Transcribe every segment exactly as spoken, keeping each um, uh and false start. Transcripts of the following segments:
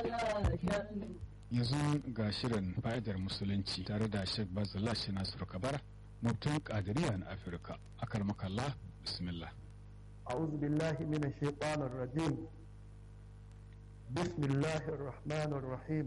yanzu ga shirin fa'idar musulunci tare da Sheikh Bazallah shi Nasiru Kabara mutum kadiriya na Afirka akar makalla bismillah أعوذ بالله من الشيطان الرجيم بسم الله الرحمن الرحيم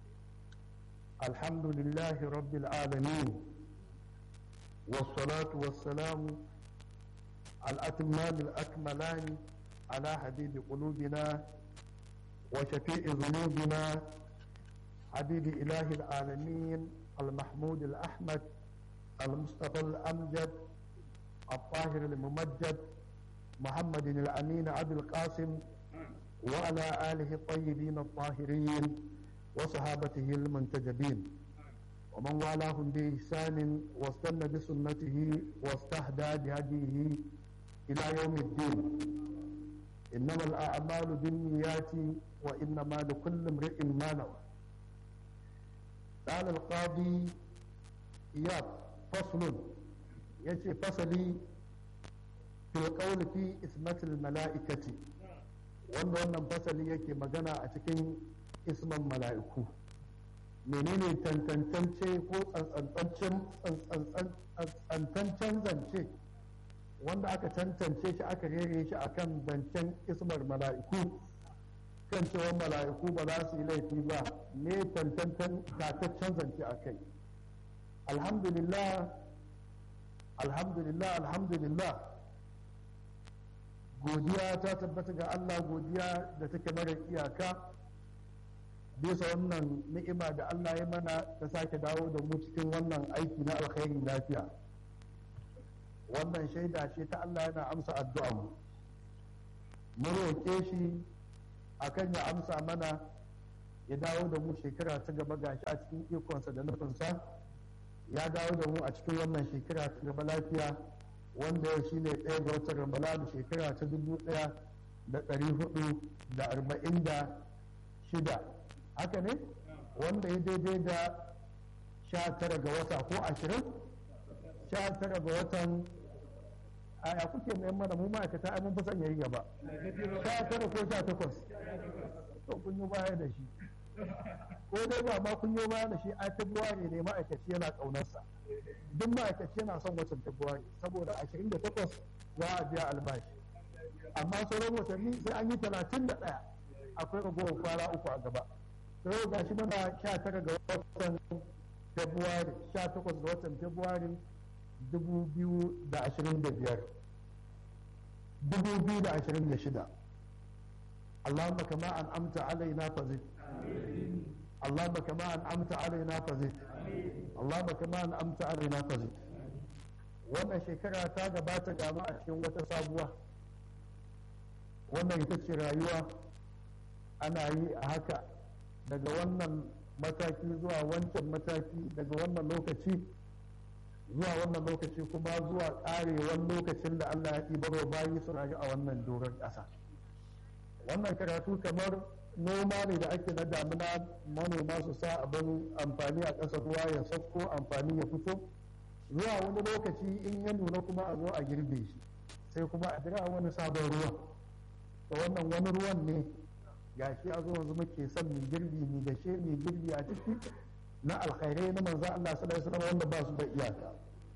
الحمد لله رب العالمين والصلاة والسلام الأتمان الأكملان على حبيب قلوبنا وشفيع ذنوبنا حبيب إله العالمين المحمود الأحمد المصطفى الأمجد الطاهر الممجد محمد الأمين أبي القاسم وعلى آله الطيبين الطاهرين وصحابته المنتجبين ومن والاهم بإحسان واستنى بسنته واستهدى بهديه إلى يوم الدين إنما الأعمال بالنيات وإنما لكل امرئ ما نوى قال القاضي إياد فصل يجي فصلي في القول في اسمة الملائكة wanda wannan fasali yake magana a cikin isman mala'iku menene tantance ko tsantsancen zance wanda aka tantance shi aka rere shi akan zancen ismar mala'iku kan cewa mala'iku ba za su yi laifi ba ne tantancen tataccen zance a kai alhamdulillah alhamdulillah alhamdulillah godiya ta tabbata ga Allah godiya da take mara iyaka bisa wannan ni'ima da Allah ya mana ta sake dawo da mu cikin wannan aiki na alkhairi lafiya wannan shaida ce ta Allah yana amsa addu'a mu mu roƙe shi akan ya amsa mana ya dawo da mu shekara ta gaba gashi a cikin ikonsa da nufinsa ya dawo da mu a cikin wannan shekara ta gaba lafiya wanda ya shine ɗaya ga watan ramadanu shekara ta dubu ɗaya da ɗari hudu da arba'in da shida haka ne wanda ya daidai da sha tara ga wata ko ashirin sha tara ga watan a ya kuke mai mana mu ma'aikata ai mun fi son yayi gaba sha tara ko sha takwas to kun yi baya da shi ko dai ba ma kun yi baya da shi a february ne ma'aikaci yana ƙaunarsa duk ma'aikaci yana son watan february saboda ashirin da takwas za a biya albashi amma sauran watanni sai an yi talatin da ɗaya akwai ragowar kwana uku a gaba sai ga shi muna sha tara ga watan february sha takwas ga watan february dubu biyu da ashirin da biyar dubu biyu da ashirin da shida Allahumma kama an amta alaina fazid Allahumma kama an amta alaina fazid Allahumma kama an amta alaina fazid wannan shekara ta gabata gama a cikin wata sabuwa wannan ita ce rayuwa ana yi a haka daga wannan mataki zuwa wancan mataki daga wannan lokaci zuwa wannan lokaci kuma zuwa ƙarewar lokacin da Allah ya ɗibarwa bayi su rayu a wannan doron ƙasa wannan karatu kamar noma ne da ake na damina manoma su sa abin amfani a ƙasa ruwa ya sauko amfani ya fito zuwa wani lokaci in ya nuna kuma a zo a girbe shi sai kuma a jira wani sabon ruwan to wannan wani ruwan ne ga shi a zo yanzu muke son mai girbi mai dashe mai girbi a ciki na alkhairai na manzo Allah sallallahu alaihi wasallam wanda ba su da iyaka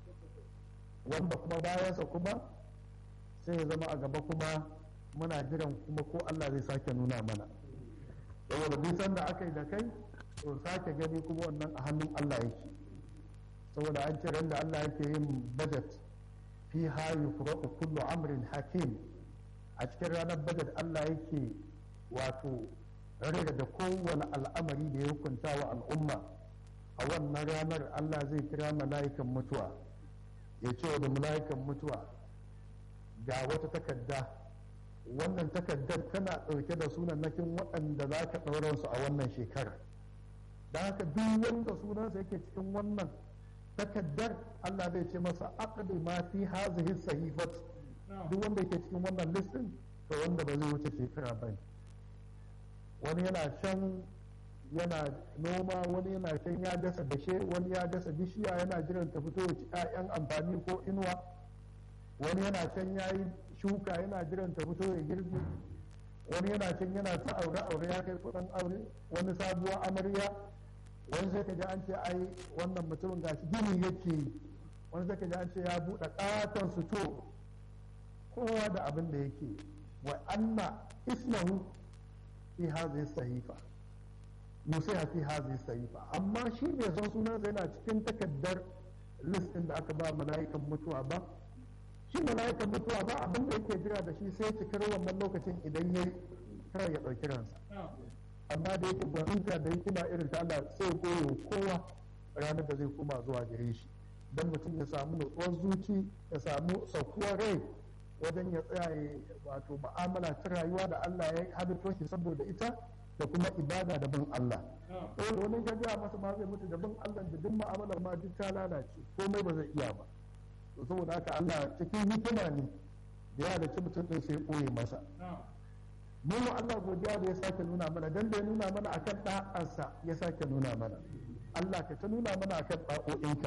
wanda kuma bayansa kuma sai ya zama a gaba kuma muna jiran kuma ko Allah zai sake nuna mana saboda bisan da aka yi da kai to sake gani kuma wannan a hannun Allah yake saboda an ce ran da Allah yake yin budget fi ha yufraqu kullu amrin hakim a cikin ranar budget Allah yake wato rage da kowane al'amari da ya hukunta wa al'umma a wannan ranar Allah zai kira mala'ikan mutuwa ya ce wa da mala'ikan mutuwa ga wata takarda wannan takardar tana ɗauke da sunannakin waɗanda za ka ɗauransu a wannan shekara da haka duk wanda sunansa yake cikin wannan takaddar Allah zai ce masa aqdi ma fi hazihi sahifat duk wanda yake cikin wannan listin to wanda ba zai wuce shekara ba ne wani yana can yana noma wani yana can ya dasa dashe wani ya dasa bishiya yana jiran ta fito ya ci 'ya'yan amfani ko inuwa wani yana can ya yi shuka yana jiran ta fito ya girbe wani yana cin yana ta aure aure ya kai kudin aure, wani sabuwar amarya, wani sai ka ji an ce ai wannan mutumin gashi gini yake yi, wani sai ka ji an ce ya buɗe ƙaton suto, kowa da abin da yake. wa anna ismahu fi hadhihi sahifa musiha fi hadhihi sahifa, amma shi bai san sunansa yana cikin takaddar list ɗin da aka ba mala'ikan mutuwa ba. Shi mala'ikan mutuwa ba abin da yake jira da shi sai cikar wannan lokacin idan yayi kar ya ɗauki ransa, amma da yake gwaninta da hikima irin ta Allah sai ya koyo kowa ranar da zai koma zuwa gare shi, don mutum ya samu nutsuwar zuci, ya samu saukuwar rai wajen ya tsaya wato ma'amala ta rayuwa da Allah ya halitto shi saboda ita, da kuma ibada da bin Allah. Dole wani gajiya masa ma zai mutu da bin Allah da duk ma'amalar ma duk ta lalace, komai ba zai iya ba. To saboda haka Allah cikin hikima ne da ya da ci mutum din sai koye masa. Mu Allah godiya da ya sake nuna mana, dan da ya nuna mana akan da'arsa ya sake nuna mana. Allah ka ta nuna mana akan da'o'inka.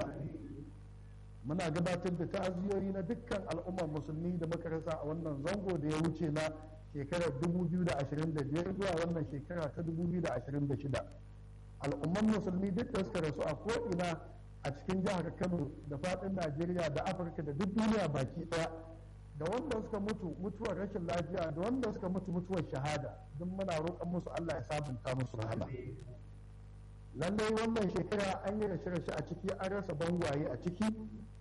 Muna gabatar da ta'aziyoyi na dukkan al'ummar musulmi da muka rasa a wannan zango da ya wuce na shekarar dubu biyu da ashirin da biyar zuwa wannan shekara ta dubu biyu da ashirin da shida. Al'umman musulmi duk da suka rasu a ko'ina a cikin jihar Kano da faɗin Najeriya da Afirka da duk duniya baki ɗaya, da wanda suka mutu mutuwar rashin lafiya da wanda suka mutu mutuwar shahada, duk muna roƙon musu Allah ya sabunta musu rahama. Lallai wannan shekara an yi rashe-rashe a ciki, an rasa bangwaye a ciki,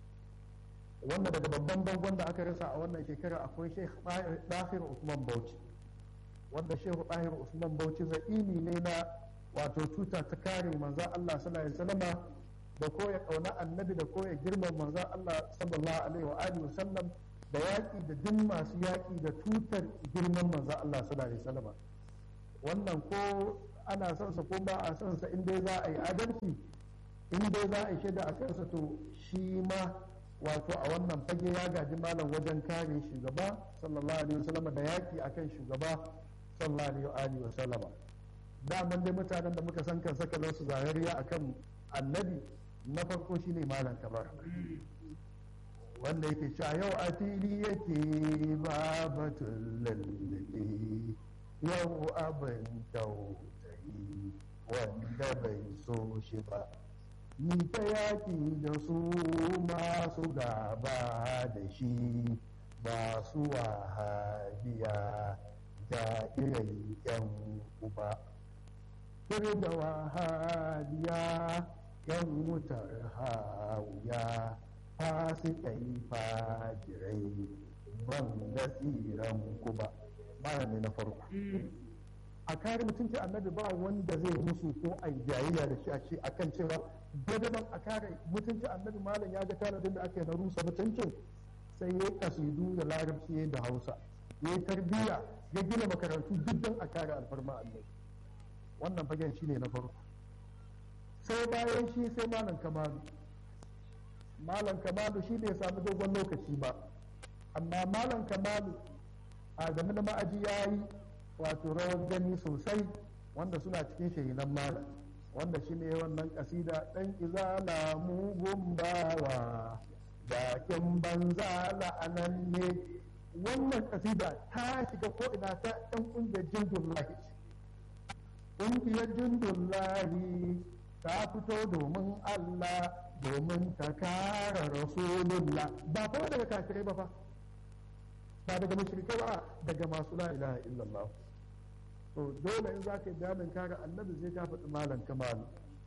wanda daga babban bangon da aka rasa a wannan shekara akwai Sheikh Dahir Usman Bauchi, wanda Sheikh Dahir Usman Bauchi za'imi ne na wato tuta ta kare manzon Allah sallallahu alaihi wasallama da koya kauna annabi da koya girman manzon Allah sallallahu alaihi wa alihi wasallam, da yaƙi da duk masu yaƙi da tutar girman manzon Allah sallallahu alaihi wasallama. Wannan ko ana son sa ko ba a son sa, in dai za a yi adalci, in dai za a yi shaida a kansa, to shi ma wato a wannan fage ya gaji malam wajen kare shugaba sallallahu alaihi wasallam da yaki akan shugaba sallallahu alaihi wasallam. Daman dai mutanen da muka san kan saka su zahiriya akan annabi, na farko shine malam Kabar, wanda yake cewa yau a fili yake babatul lallabe, yau abin tausayi wanda bai so shi ba, ni ta yaƙi da su masu gaba da shi, ba su wahabiya da irin yan uba. Kiri da wahabiya yan wutar hawuya, fasikai fajirai ban da tsiran kuba. Baya ne na farko. A kare mutunci annabi ba wanda zai musu ko a jayayya da shi a ce akan cewa gadaban a kare mutunci annabi. Malam ya ga tanadin da aka yi na rusa mutuncin, sai ya kasidu da larabci da hausa, ya yi tarbiyya, ya gina makarantu duk don a kare alfarma annabi. Wannan fagen shi ne na farko. Sai bayan shi sai malam Kamalu. Malam Kamalu shi bai samu dogon lokaci ba, amma malam Kamalu Adamu na ma'aji ya yi wato rawar gani sosai, wanda suna cikin shahinan malam, wanda shi ne wannan kasida ɗan izala mugun bawa jakin banza la'anan ne. Wannan kasida ta shiga ko'ina ta ɗan ƙungiyar jindun lahi. Ƙungiyar jindun lahi ta fito domin Allah, domin ta kara rasulullah, ba kuma daga kafirai ba fa, ba daga mashirikai ba, daga masu la ilaha illallah. To dole in za ka yi bayanin kare annabi sai ka faɗi malam Kamalu,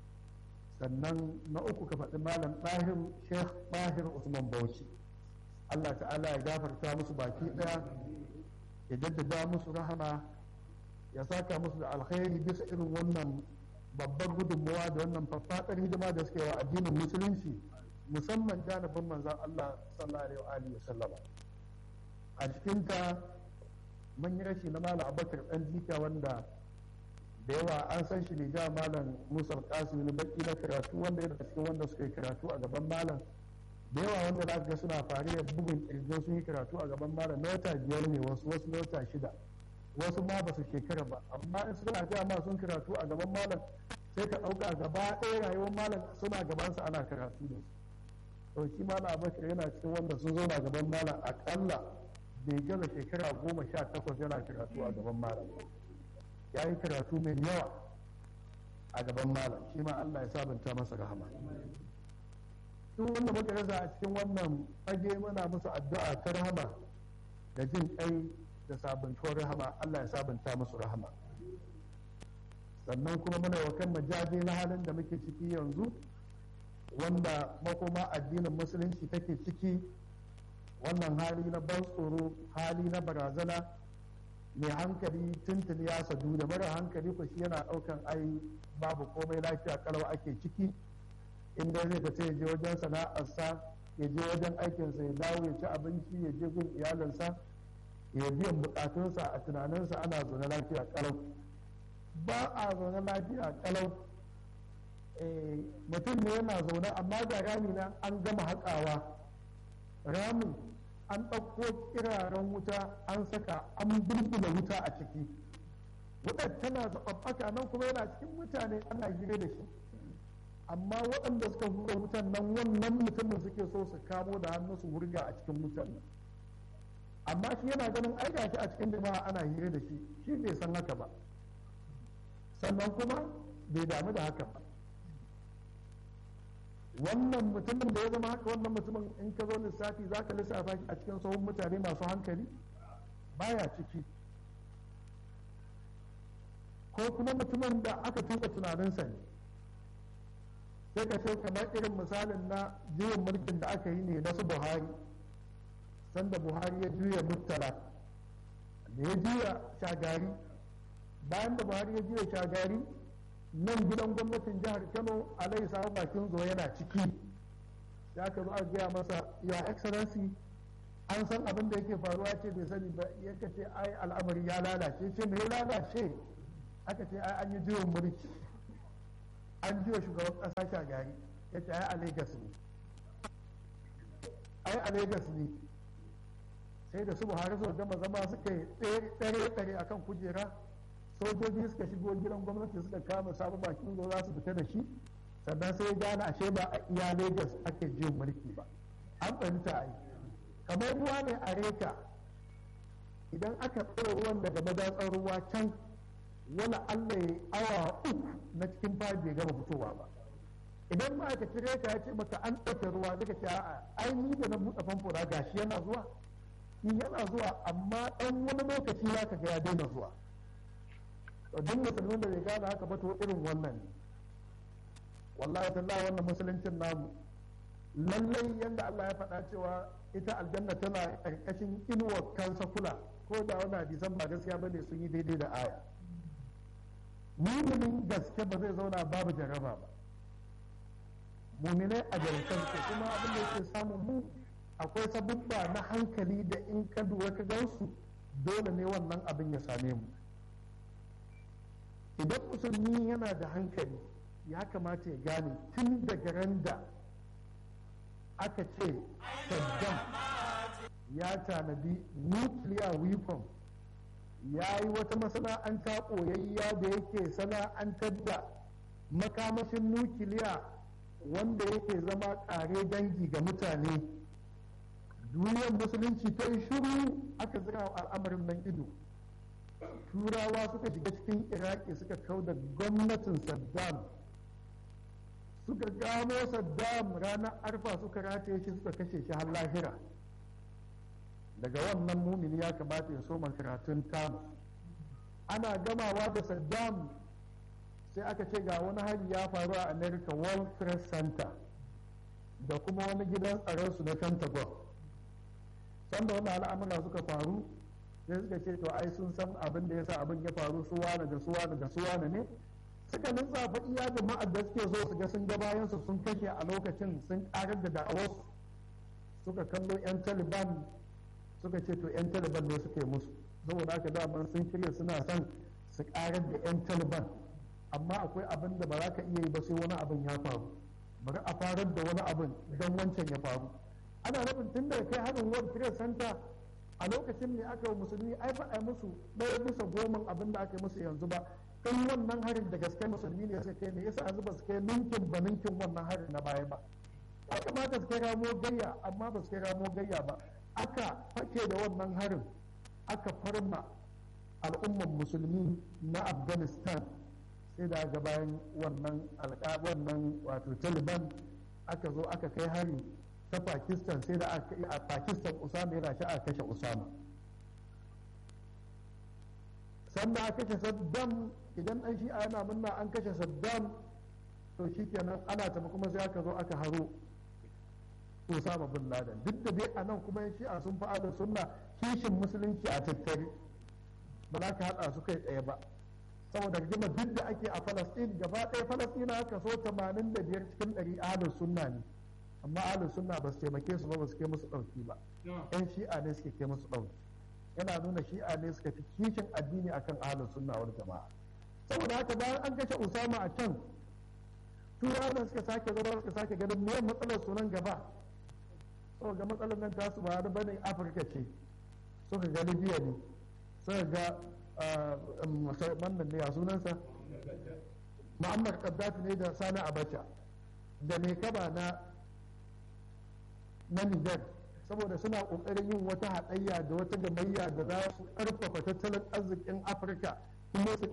sannan na uku ka faɗi malam Ɗahir, Sheikh Ɗahir Usman Bauchi. Allah ta'ala ya gafarta musu baki ɗaya, ya jaddada musu rahama, ya saka musu da alkhairi bisa irin wannan babbar gudunmawa da wannan faffaɗar hidima da suke wa addinin musulunci, musamman janibin manzon Allah sallallahu alaihi wa sallama. A cikinta mun yi rashi na malam Abubakar dan jika, wanda da yawa an san shi ne ja malam Musa Alƙasim ne baki na karatu, wanda yana cikin wanda suka yi karatu a gaban malam. Da yawa wanda za ga suna fariya bugun kirjo sun yi karatu a gaban malam na wata biyar ne, wasu wasu na wata shida, wasu ma ba su shekara ba, amma in suna ja ma sun karatu a gaban malam sai ka ɗauka gaba ɗaya rayuwar malam suna gabansa ana karatu da su. To shi malam Abubakar yana cikin wanda sun zo na gaban malam aƙalla bai gaza shekara goma sha takwas yana karatu a gaban malam ya yi karatu mai yawa a gaban malam shi ma Allah ya sabunta masa rahama duk wanda muka rasa a cikin wannan fage muna musu addu'a ta rahama da jin kai da sabuntuwar rahama Allah ya sabunta musu rahama sannan kuma muna wa kan majaje na halin da muke ciki yanzu wanda makoma addinin musulunci take ciki wannan hali na ban tsoro hali na barazana mai hankali tuntuni ya sadu da mara hankali ko shi yana daukan ai babu komai lafiya kalau ake ciki inda zai ka ya je wajen sana'arsa ya je wajen aikinsa ya dawo ya ci abinci ya je gun iyalinsa ya biyan bukatunsa a tunaninsa ana zaune lafiya kalau ba a zaune lafiya kalau mutum ne yana zaune amma da rami na an gama haƙawa ramin an ɗauko kiraren wuta an saka an bulbula wuta a ciki wutar tana zaɓaɓɓaka nan kuma yana cikin mutane ana hira da shi amma waɗanda suka hura wutan nan wannan mutumin suke so su kamo da hannu su wurga a cikin wutan nan amma shi yana ganin ai gashi a cikin jama'a ana hira da shi shi bai san haka ba sannan kuma bai damu da haka ba wannan mutumin da ya zama haka wannan mutumin in ka zo lissafi za ka lissafa shi a cikin sahun mutane masu hankali baya ciki ko kuma mutumin da aka tuka tunaninsa ne sai ka ce kamar irin misalin na juyin mulkin da aka yi ne na su buhari sanda buhari ya juya murtala da ya juya shagari bayan da buhari ya juya shagari nan gidan gwamnatin jihar kano alai samu bakin zo yana ciki ya aka zo a gaya masa your excellency an san abin da yake faruwa ce bai sani ba ya ce ai al'amari ya lalace ce me ya lalace aka ce ai an yi juyin mulki an juya shugaban kasa shagari ya ce ai a Lagos ne ai a Lagos ne sai da su buhari su gama zama suka yi tsere-tsere a kan kujera sojoji suka shigo gidan gwamnati suka kama sabon bakin zo za su fita da shi sannan sai ya gane ashe ba a iya Lagos ake jin mulki ba an fahimta a yi kamar ruwa ne a reka idan aka tsoro ruwan daga madatsar ruwa can wala Allah ya awa uku na cikin fari bai gama fitowa ba idan ma aka cire ka ya ce maka an ɗauke ruwa daga ce a'a ai ni da na buɗe famfo na gashi yana zuwa in yana zuwa amma ɗan wani lokaci za ka ga ya daina zuwa duk musulmin da bai gane haka ba to irin wannan ne wallahi tallahi wannan musuluncin namu lallai yanda Allah ya faɗa cewa ita aljanna tana ƙarƙashin inuwar kansa kula ko da wani hadisan ba gaskiya bane sun yi daidai da aya muminin gaske ba zai zauna babu jaraba ba muminai a jarabtan kuma abin da yake samun mu akwai sabubba na hankali da in ka lura ka gansu dole ne wannan abin ya same mu idan musulmi yana da hankali ya kamata ya gane tun daga ran da aka ce Saddam ya tanadi nuclear weapon ya yi wata masana'anta ɓoyayya da yake sana'antar da makamashin nukiliya wanda yake zama ƙare dangi ga mutane duniyar musulunci ta yi shiru aka zira al'amarin nan ido turawa suka shiga cikin iraki suka kau da gwamnatin saddam suka gamo saddam ranar arfa suka rataye shi suka kashe shi har lahira daga wannan mumini ya kamata ya soma karatun tamu ana gamawa da saddam sai aka ce ga wani hari ya faru a america world trade center da kuma wani gidan tsaronsu na pentagon sanda wannan al'amura suka faru sai suka ce to ai sun san abin da yasa abin ya faru su wane da su wane da su wane ne suka lissafa iya jama'ar da suke so su ga sun ga bayansu sun kashe a lokacin sun karar da da'awarsu suka kallo yan taliban suka ce to yan taliban ne suka yi musu saboda haka daman sun shirya suna son su karar da yan taliban amma akwai abin da ba za ka iya yi ba sai wani abin ya faru bari a farar da wani abin don wancan ya faru ana nufin tun da kai harin world trade center a lokacin ne aka yi musulmi ai ba a yi musu ɗaya bisa goman abin da aka yi musu yanzu ba in wannan harin da gaske musulmi ne suka kai ne yasa yanzu ba su kai ninkin ba ninkin wannan harin na baya ba ya kamata su kai ramo gayya amma ba su kai ramo gayya ba aka fake da wannan harin aka farma al'umman musulmi na afghanistan sai da ga bayan wannan wannan wato taliban aka zo aka kai hari ta pakistan sai da aka a pakistan usama yana shi a kashe usama sannan aka kashe saddam idan an shi ana munna an kashe saddam to shikenan ana tafi kuma sai aka zo aka haro usama bin laden duk da dai a nan kuma shi a sun fa'ada sunna kishin musulunci a tattare ba za ka haɗa su kai tsaye ba saboda rigima duk da ake a falastin gaba ɗaya falastina aka so tamanin da biyar cikin ɗari ahalus sunna ne amma ahalus sunna ba su taimake su ba ba su kai musu ɗauki ba yan shi'a ne suke kai musu ɗauki yana nuna shi'a ne suka fi kishin addini akan ahalus sunna wal jama'a saboda haka bayan an kashe usama a can turawa suka sake zama suka sake ganin me matsalar sunan gaba saboda matsalar nan tasu ba da bane afirka ce suka ga libya ne suka ga wannan ne a sunansa mu'ammar gaddafi ne da sani abacha da mai kaba na na niger saboda suna kokarin yin wata haɗayya da wata gamayya da za su ƙarfafa tattalin arzikin afirka kuma su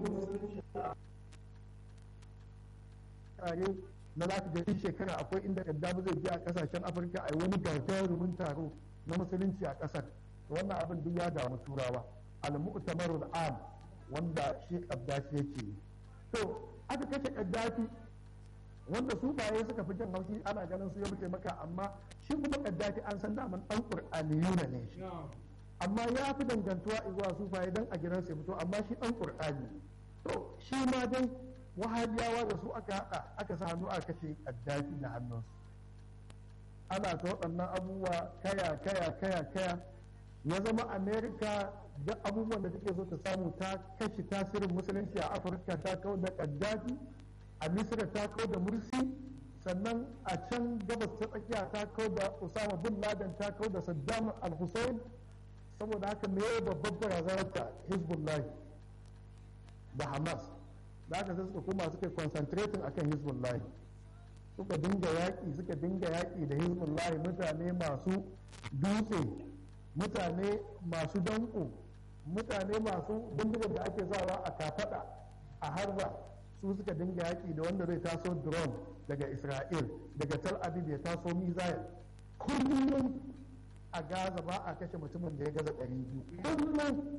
tare na za ka gani shekara akwai inda gaddafi zai je a kasashen afirka a yi wani gagarumin taro na musulunci a ƙasar wannan abin duk ya damu turawa al-mu'tamarul am wanda shi kaddafi yake to aka kashe kaddafi wanda su baye suka fi jan haushi ana ganin su ya muke maka amma shi kuma kaddafi an san daman dan qur'aniyuna ne shi amma ya fi dangantuwa zuwa su baye dan a gidan sai fito amma shi dan qur'ani to shi ma dai wahabiyawa da su aka hada aka sa hannu aka kashe kaddafi da hannunsu ana ta waɗannan abubuwa kaya kaya kaya kaya ya zama amerika da abubuwan da take so ta samu ta kashe tasirin musulunci a afirka ta kawo da kaddafi a misira ta kawo da mursi sannan a can gabas ta tsakiya ta kawo da usama bin laden ta kawo da saddam al-hussein saboda haka me babbar barazanarta hezbollah da hamas da haka sai suka koma suka concentrating akan hezbollah suka dinga yaƙi suka dinga yaƙi da hezbollah mutane masu dutse mutane masu danko mutane masu bindigar da ake sawa a kafada a harba su suka dinga yaƙi da wanda zai taso drone daga isra'il daga tel aviv ya taso missile kullum a gaza ba a kashe mutumin da ya gaza ɗari biyu kullum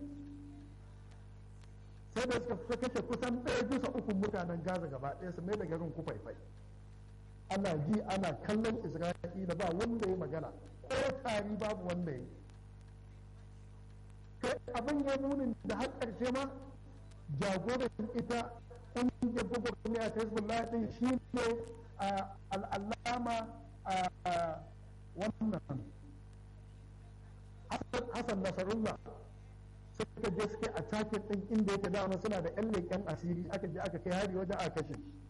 sai da suka kashe kusan ɗaya bisa ukun mutanen gaza gaba ɗaya su mai da garin kufaifai ana ji ana kallon isra'ila ba wanda ya magana ko tari babu wanda ya kai abin ya nunin da har ƙarshe ma jagoran ita ƙungiyar gwagwarmaya ta hezbollah ɗin shi ne al'allama wannan hassan nasarullah suka je suke a takin ɗin inda yake dama suna da 'yan leƙen asiri aka je aka kai hari wajen aka kashe shi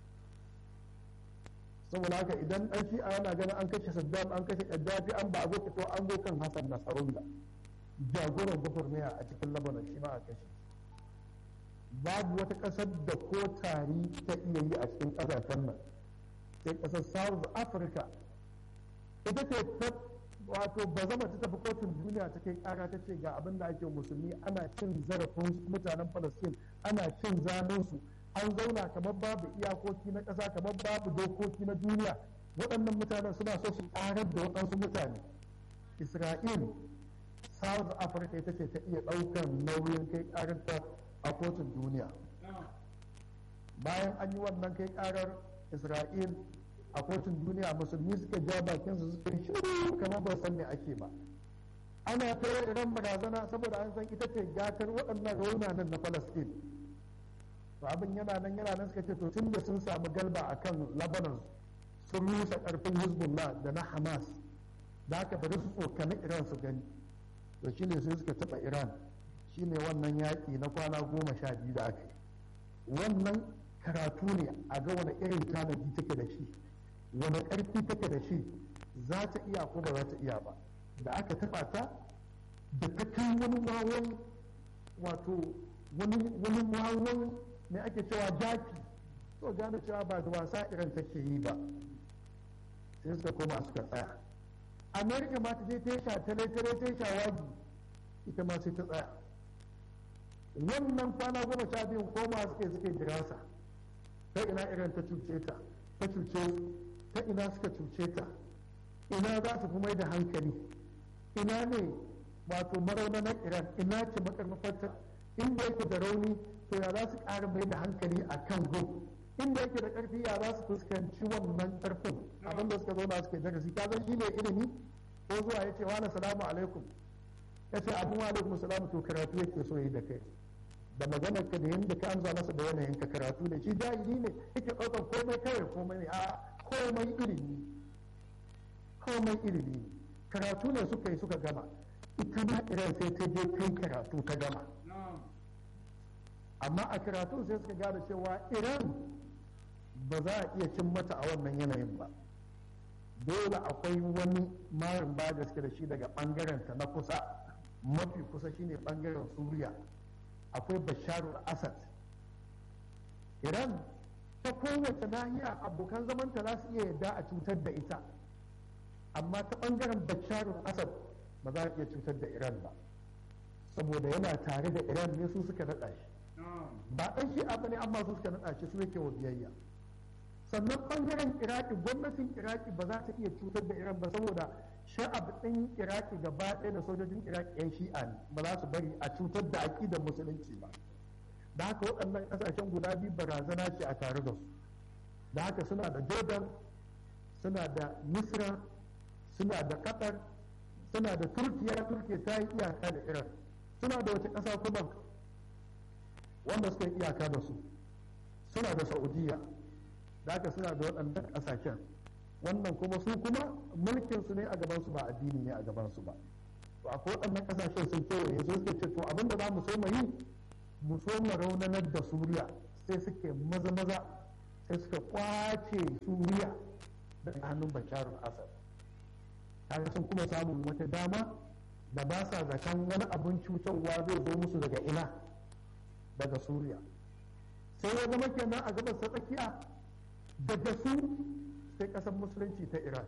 saboda haka idan ɗan shi'a yana ganin an kashe saddam an kashe gaddafi an ba a zo fito an zo kan hassan nasarullah jagoran gwagwarmaya a cikin labanan shi ma a kashe babu wata ƙasar da ko tari ta iya yi a cikin ƙasashen nan sai ƙasar south africa ita ce ta wato ba zama ta tafi kotun duniya ta kai ƙara ta ce ga abin da ake musulmi ana cin zarafin mutanen palestine ana cin zanensu an zauna kamar babu iyakoki na ƙasa kamar babu dokoki na duniya waɗannan mutanen suna so su ƙarar da waɗansu mutane isra'il south africa ita ce ta iya ɗaukar nauyin kai ƙararta a kotun duniya bayan an yi wannan kai ƙarar isra'il a kotun duniya musulmi suka ja bakin su suka shiru kamar ba san me ake ba ana ta iran barazana saboda an san ita ce gatar waɗannan raunanan na palestine to abin yana nan yana nan suka ce to tun da sun samu galba akan lebanon sun rusa ƙarfin hezbollah da na hamas da haka bari su tsokani iran su gani to shine sai suka taɓa iran shine wannan yaƙi na kwana goma sha biyu da aka yi wannan karatu ne a ga wani irin tanadi take da shi wani ƙarfi take da shi za ta iya ko ba za ta iya ba da aka taɓa ta da ta kai wani wawan wato wani wawan me ake cewa jaki to gane cewa ba da wasa irin take yi ba sai suka koma suka tsaya amerika ma ta je ta yi shatale-tale ta yi shawagi ita ma sai ta tsaya. Wannan kwana goma sha biyun koma suke suke dirasa ta ina iran ta cuce ta ta cuce ta ina suka cuce ta, ina za su fi mai da hankali, ina ne wato maraunanar iran, ina ce makarmafarta, inda yake da rauni to ya za su ƙara mai da hankali a kan gun, inda yake da ƙarfi ya za su fuskanci wannan ƙarfin. Abinda suka zauna suke darasi ka zan shi ne ilimi ko zuwa ya ce wa salamu alaikum ya ce abin wa alaikum salamu to karatu yake so yi da kai da maganar ka da yadda ka amsa masa da yanayin ka karatu ne, shi jahili ne yake ɗaukar komai kawai komai ne a komai ilimi komai ilimi karatu ne suka yi suka gama. Ita ma iran sai ta je kai karatu ta gama, amma a karatu sai suka gane cewa iran ba za a iya cin mata a wannan yanayin ba, dole akwai wani marin ba da suke da shi daga ɓangaren ta na kusa, mafi kusa shine ɓangaren suriya, akwai basharul asad. iran ta kowace nahiya abokan zamanta za su iya yadda a cutar da ita, amma ta ɓangaren basharul asad ba za a iya cutar da iran ba, saboda yana tare da iran ne, su suka naɗa shi, ba ɗan shi abu ne amma su suka naɗa shi, su yake wa biyayya. Sannan ɓangaren iraki gwamnatin iraki ba za ta iya cutar da iran ba, saboda sha'ab ɗin iraki gaba ɗaya da sojojin iraki yan shi'a ne, ba za su bari a cutar da aƙidar musulunci ba. Da haka waɗannan ƙasashen guda biyu barazana ce a tare da su, da haka suna da jordan, suna da misra, suna da qatar, suna da turkiya, turkiya ta yi iyaka da iran, suna da wace ƙasa kuma wanda suka yi iyaka da su, suna da saudiya, da haka suna da waɗannan ƙasashen. Wannan kuma su kuma mulkin su ne a gaban su ba addini ne a gaban su ba. To akwai waɗannan ƙasashen sun kewaye su suke ce to abinda za mu so mu yi mu so mu raunanar da Suriya, sai suke maza maza sai suka kwace Suriya daga hannun Bashar al-Assad. Kaga sun kuma samun wata dama da ba sa zaton wani abin cutarwa zai zo musu daga ina, daga Suriya. Sai ya zama kenan a gabas ta tsakiya daga su sai kasar musulunci ta Iran,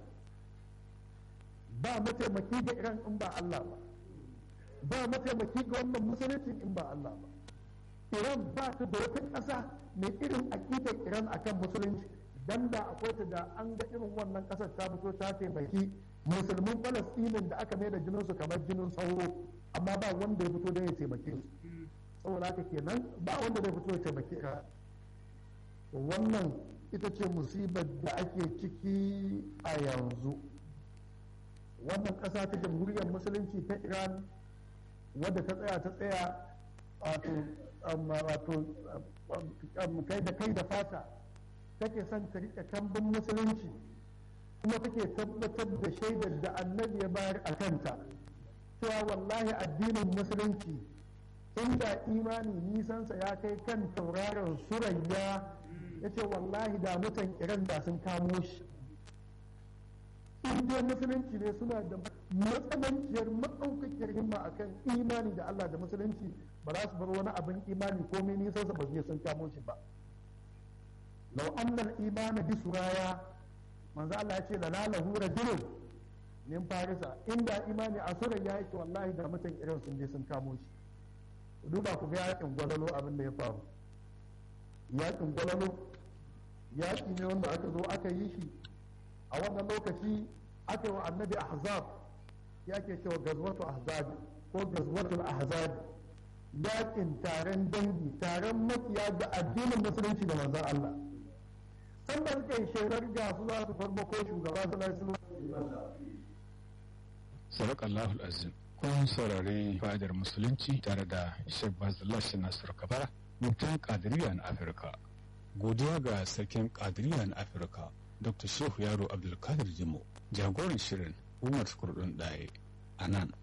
ba mataimaki ga Iran in ba Allah ba, ba mataimaki ga wannan musulunci in ba Allah ba. Iran ba ta da wata ƙasa mai irin aƙidar Iran akan musulunci, dan da akwai ta da an ga irin wannan ƙasar ta fito ta taimaki musulmin Falastinin da aka mai da jininsu kamar jinin sauro, amma ba wanda ya fito don ya taimake su. Saboda haka kenan ba wanda zai fito ya taimaki Iran. Wannan ita ce musibar da ake ciki a yanzu. Wannan ƙasa ta jamhuriyar musulunci ta Iran wadda ta tsaya ta tsaya wato kai da kai da fata, take son ta riƙe kambun musulunci kuma take tabbatar da shaidar da annabi ya bayar a kanta cewa wallahi addinin musulunci inda imani nisansa ya kai kan tauraron surayya, ya ce wallahi da mutan Iran da sun kamo shi. Inda musulunci ne suna da matsananciyar maɗaukakiyar himma akan imani da Allah da musulunci, ba za su bar wani abin imani komai nisansa ba zai sun kamo shi ba. Lau annal imana bi suraya, manzo Allah ya ce la lahu rajulun min farisa, inda imani a surayya yake wallahi da mutan Iran sun je sun kamo shi. Duba ku ga yakin gwalalo abin da ya faru. Yakin gwalalo yaki ne wanda aka zo aka yi shi a wannan lokaci, aka yi wa annabi ahzab, ya ke cewa gazwatu ahzab ko gazwatul ahzab, yakin taron dangi, taron makiya ga addinin musulunci da manzon Allah. Sanda suka yi shelar ga su za su farmako shugaba sallallahu alaihi wasallam. Sadaqallahu al-azim. Kun saurari fa'idar musulunci tare da Sheikh Bazullah Nasir Kabara, mutum Qadiriyya na Afirka. Godiya ga sarkin Qadiriyya na Afirka, Doctor Shehu Yaro Abdulkadir Jimo, jagoran shirin Umar Kurdun Daye a nan